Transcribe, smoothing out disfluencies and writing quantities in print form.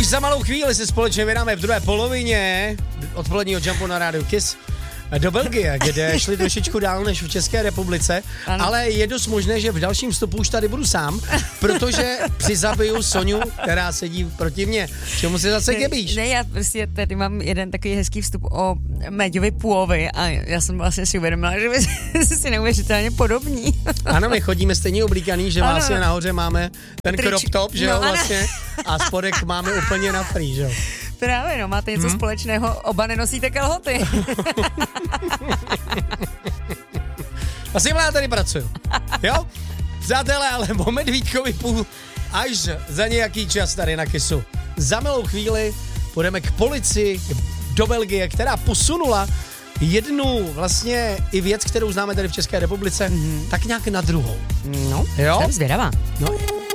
Už za malou chvíli se společně vydáme v druhé polovině odpoledního Jumpu na rádiu Kiss do Belgie, kde šli trošičku dál než v České republice, ano. Ale je dost možné, že v dalším vstupu už tady budu sám, protože přizabiju Soňu, která sedí proti mně. Čemu se zase gebíš? Ne, já prostě tady mám jeden takový hezký vstup o Méďovi Půlovi a já jsem vlastně si uvědomila, že my si neuvěřitelně podobní. Ano, my chodíme stejně oblíkaný, že vlastně nahoře máme ten crop top, že jo, vlastně, a spodek máme úplně na free, že jo. Právě, no, máte něco společného, oba nenosíte kalhoty. A s tím já tady pracuju, jo? Přátelé, ale o Medvídkovi půl až za nějaký čas tady na Kissu. Za malou chvíli půjdeme k policii do Belgie, která posunula jednu vlastně i věc, kterou známe tady v České republice, tak nějak na druhou. No, jo? Jsem zvědavá. No.